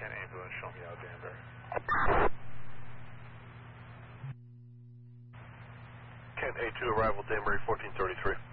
Kent Ambulance, show me out Danbury. Kent A2 arrival, Danbury 1433.